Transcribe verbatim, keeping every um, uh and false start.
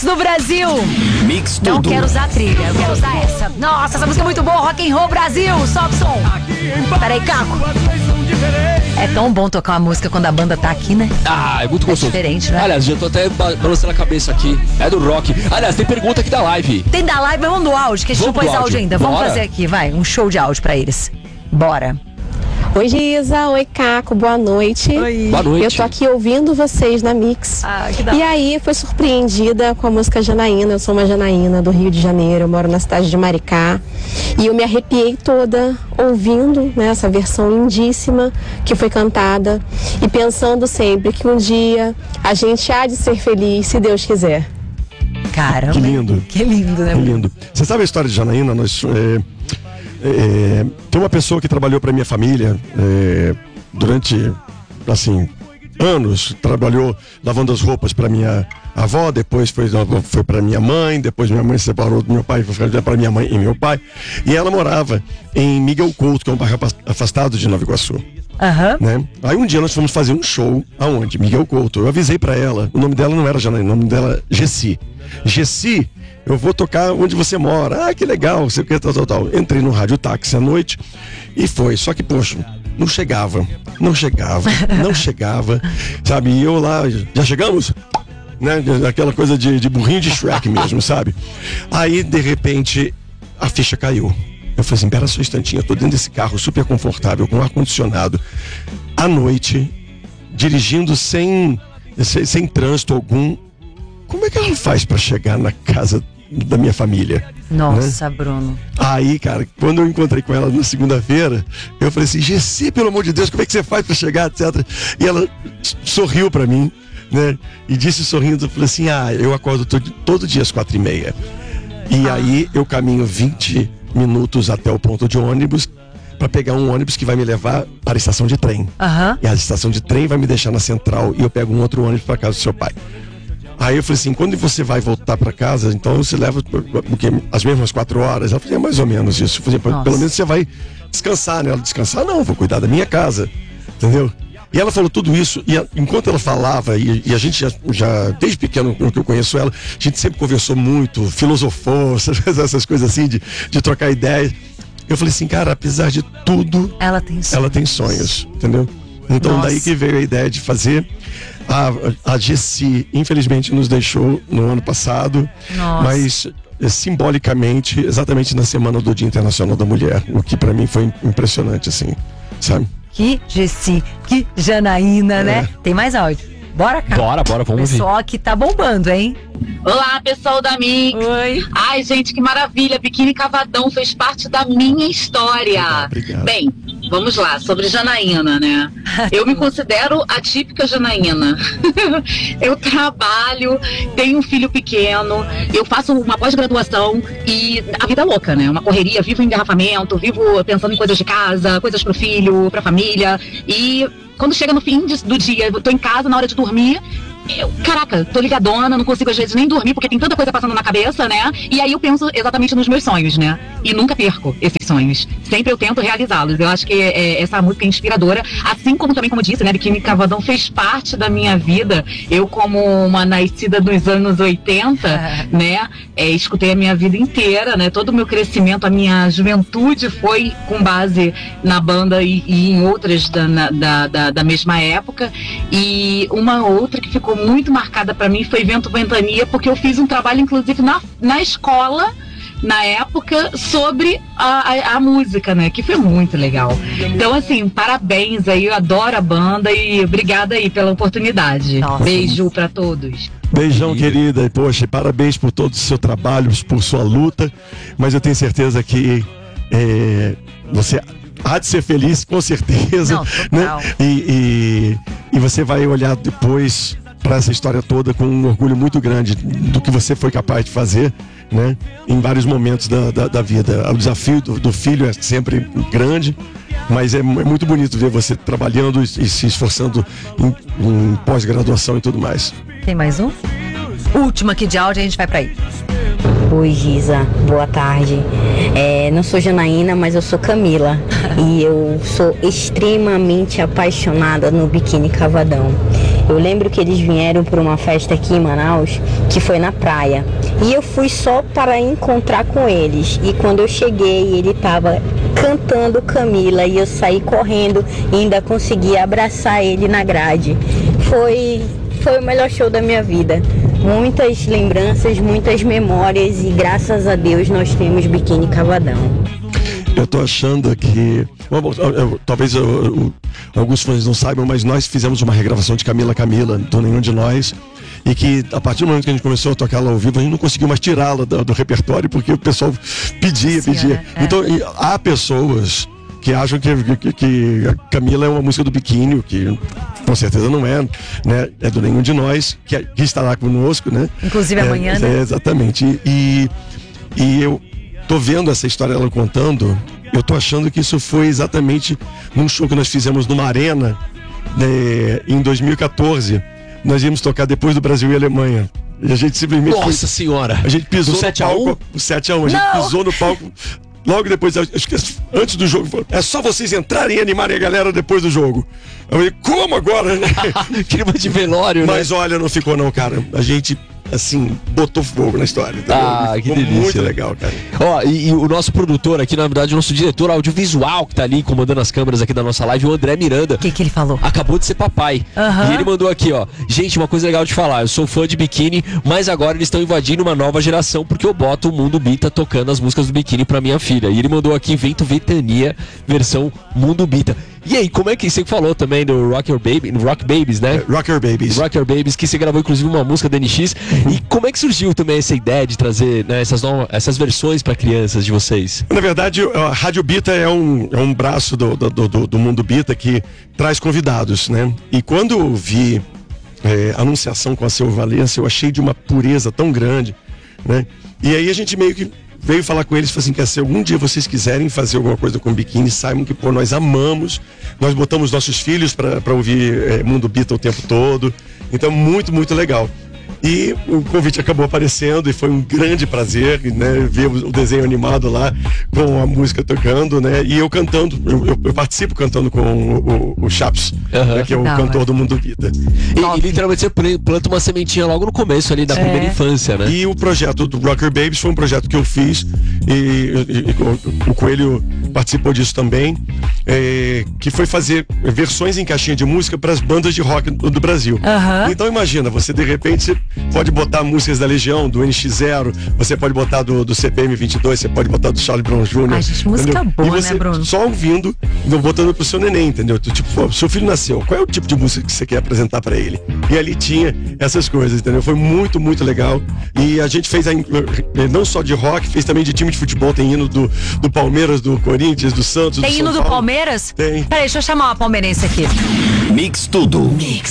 do Brasil. Mix tudo. Não quero usar a trilha, eu quero usar essa. Nossa, essa música é muito boa, Rock and Roll Brasil, sobe o som. Peraí, Caco. É tão bom tocar uma música quando a banda tá aqui, né? Ah, é muito gostoso. É diferente, né? Aliás, já tô até balançando a cabeça aqui. É do rock. Aliás, tem pergunta aqui da live. Tem da live, vamos do áudio, que a gente Vamos não pôs pro áudio áudio. ainda. Vamos Bora. fazer aqui, vai, um show de áudio pra eles. Bora. Oi, Giza. Oi, Caco. Boa noite. Oi. Boa noite. Eu tô aqui ouvindo vocês na Mix. Ah, que da E aí, fui surpreendida com a música Janaína. Eu sou uma janaína do Rio de Janeiro. Eu moro na cidade de Maricá. E eu me arrepiei toda ouvindo, né, essa versão lindíssima que foi cantada. E pensando sempre que um dia a gente há de ser feliz, se Deus quiser. Caramba. Que lindo. Que lindo, né? Que lindo. Você sabe a história de Janaína? Nós, é, é, tem uma pessoa que trabalhou para minha família é, durante, assim, anos. Trabalhou lavando as roupas para minha avó, depois foi, foi para minha mãe, depois minha mãe se separou do meu pai, foi para minha mãe e meu pai. E ela morava em Miguel Couto, que é um bairro afastado de Nova Iguaçu. Aham. Né? Aí um dia nós fomos fazer um show, aonde? Miguel Couto. Eu avisei pra ela, o nome dela não era Janaína, o nome dela é Gessi. Gessi, eu vou tocar onde você mora. Ah, que legal, sei o que, tal, tal, tal. Entrei no rádio táxi à noite e foi. Só que, poxa, não chegava, não chegava, não chegava, sabe? E eu lá, já chegamos? Né? Aquela coisa de, de burrinho de Shrek mesmo, sabe? Aí, de repente, a ficha caiu. Eu falei assim, pera só um instantinho, eu tô dentro desse carro super confortável, com ar-condicionado, à noite, dirigindo sem, sem, sem trânsito algum. Como é que ela faz pra chegar na casa da minha família? Nossa, né? Bruno. Aí, cara, quando eu encontrei com ela na segunda-feira, eu falei assim, Gessi, pelo amor de Deus, como é que você faz pra chegar, etcétera. E ela sorriu pra mim, né? E disse sorrindo, eu falei assim, ah, eu acordo todo, todo dia às quatro e meia. E ah. aí eu caminho vinte minutos até o ponto de ônibus para pegar um ônibus que vai me levar para a estação de trem. Aham. E a estação de trem vai me deixar na central e eu pego um outro ônibus para casa do seu pai. Aí eu falei assim, quando você vai voltar para casa, então você leva porque, as mesmas quatro horas? Ela falou, é mais ou menos isso. Eu falei, pelo Nossa. menos você vai descansar, né? Ela, descansar não, vou cuidar da minha casa, entendeu? E ela falou tudo isso, e a, enquanto ela falava, e, e a gente já, já, desde pequeno que eu conheço ela, a gente sempre conversou muito, filosofou, essas, essas coisas assim, de, de trocar ideias. Eu falei assim, cara, apesar de tudo, Ela tem sonhos. ela tem sonhos, entendeu? Então Nossa. daí que veio a ideia de fazer. A, a Gessi, infelizmente, nos deixou no ano passado, Nossa. mas é, simbolicamente, exatamente na semana do Dia Internacional da Mulher, o que pra mim foi impressionante, assim, sabe? Que Gessi, que Janaína, né? Tem mais áudio. Bora, cara. Bora, bora, vamos ouvir. Pessoal aqui tá bombando, hein? Olá, pessoal da Mix. Oi. Ai, gente, que maravilha. Biquíni Cavadão fez parte da minha história. Obrigado. Bem, vamos lá, sobre Janaína, né? Eu me considero a típica Janaína. Eu trabalho, tenho um filho pequeno, eu faço uma pós-graduação e a vida é louca, né? Uma correria, vivo em engarrafamento, vivo pensando em coisas de casa, coisas pro filho, pra família. E quando chega no fim de, do dia, eu tô em casa na hora de dormir, eu, caraca, tô ligadona, não consigo às vezes nem dormir porque tem tanta coisa passando na cabeça, né? E aí eu penso exatamente nos meus sonhos, né? E nunca perco esses sonhos. Sempre eu tento realizá-los. Eu acho que é, essa música é inspiradora, assim como também, como disse, né? Biquíni Cavadão fez parte da minha vida. Eu, como uma nascida dos anos oitenta, né? É, escutei a minha vida inteira, né? Todo o meu crescimento, a minha juventude foi com base na banda e, e em outras da, na, da, da, da mesma época. E uma outra que ficou muito marcada pra mim foi Vento Ventania, porque eu fiz um trabalho, inclusive, na, na escola, na época, sobre a, a, a música, né? Que foi muito legal. Então, assim, parabéns aí, eu adoro a banda e obrigada aí pela oportunidade. Nossa. Beijo pra todos. Beijão, querida, e poxa, parabéns por todo o seu trabalho, por sua luta, mas eu tenho certeza que é, você há de ser feliz, com certeza. Não, total. Né? E, e, e você vai olhar depois para essa história toda com um orgulho muito grande do que você foi capaz de fazer, né? Em vários momentos da, da, da vida. O desafio do, do filho é sempre grande, mas é, é muito bonito ver você trabalhando e, e se esforçando em, em pós-graduação e tudo mais. Tem mais um? Último aqui de áudio, a gente vai pra aí. Oi, Giza, boa tarde. É, não sou Janaína, mas eu sou Camila. E eu sou extremamente apaixonada no Biquíni Cavadão. Eu lembro que eles vieram para uma festa aqui em Manaus, que foi na praia. E eu fui só para encontrar com eles. E quando eu cheguei, ele estava cantando Camila e eu saí correndo e ainda consegui abraçar ele na grade. Foi, foi o melhor show da minha vida. Muitas lembranças, muitas memórias e graças a Deus nós temos Biquíni Cavadão. Eu tô achando que... Bom, eu, eu, talvez eu, eu, alguns fãs não saibam, mas nós fizemos uma regravação de Camila Camila, então nenhum de nós. E que a partir do momento que a gente começou a tocar ela ao vivo, a gente não conseguiu mais tirá-la do, do repertório, porque o pessoal pedia, Sim, pedia. é. Então, e há pessoas que acham que, que, que a Camila é uma música do Biquíni, que com certeza não é, né? É do nenhum de nós, que, que estará conosco, né? Inclusive amanhã, é, né? É, exatamente. E, e eu tô vendo essa história ela contando, eu tô achando que isso foi exatamente num show que nós fizemos numa arena, né, em dois mil e quatorze. Nós íamos tocar depois do Brasil e Alemanha. E a gente simplesmente... Nossa foi, senhora! a gente pisou Do no sete a um? palco. O sete a um. A gente Não! pisou no palco. Logo depois, acho que antes do jogo, falou, é só vocês entrarem e animarem a galera depois do jogo. Eu falei, como agora? Clima de velório, né? Mas olha, não ficou não, cara. A gente, assim, botou fogo na história. Entendeu? Ah, que ficou delícia. muito legal, cara. Ó, e, e o nosso produtor aqui, na verdade, o nosso diretor audiovisual que tá ali comandando as câmeras aqui da nossa live, o André Miranda. O que que ele falou? Acabou de ser papai. Aham. E ele mandou aqui, ó. Gente, uma coisa legal de falar. Eu sou fã de Biquíni, mas agora eles estão invadindo uma nova geração porque eu boto o Mundo Bita tocando as músicas do Biquíni pra minha filha. E ele mandou aqui Vento Ventania, versão Mundo Bita. E aí, como é que você falou também do Rock Your Baby, Rock Babies, né? Rock Your Babies. Rock Your Babies, que você gravou inclusive uma música da N X. Uhum. E como é que surgiu também essa ideia de trazer, né, essas, novas, essas versões pra crianças de vocês? Na verdade, a Rádio Bita é um, é um braço do, do, do, do Mundo Bita que traz convidados, né? E quando eu vi é, a anunciação com a Seu Valença, eu achei de uma pureza tão grande, né? E aí a gente meio que veio falar com eles e falou assim, que se algum dia vocês quiserem fazer alguma coisa com Biquíni, saibam que, pô, nós amamos, nós botamos nossos filhos para ouvir é, Mundo Bita o tempo todo, então muito, muito legal. E o convite acabou aparecendo e foi um grande prazer, né, ver o desenho animado lá com a música tocando, né, e eu cantando, eu, eu, eu participo cantando com o, o, o Chaps, Uhum. né, que é o Da cantor hora. do Mundo Bita. E, e literalmente você planta uma sementinha logo no começo ali da É. primeira infância, né? E o projeto do Rocker Babies foi um projeto que eu fiz e, e- e o Coelho participou disso também, é, que foi fazer versões em caixinha de música para as bandas de rock do, do Brasil. Aham. Então imagina, você de repente você pode botar músicas da Legião, do N X zero, você pode botar do, do C P M vinte e dois, você pode botar do Charlie Brown Júnior Ai, gente, música entendeu? boa, E você né, Bruno? só ouvindo, botando pro seu neném, entendeu? Tipo, pô, seu filho nasceu, qual é o tipo de música que você quer apresentar para ele? E ali tinha essas coisas, entendeu? Foi muito, muito legal. E a gente fez a, não só de rock, fez também de time de futebol, tem hino do, do Palmeiras, do Corinthians, do Santos, Tem do hino São do Paulo. Palmeiras? Tem. Peraí, deixa eu chamar uma palmeirense aqui. Mix Tudo.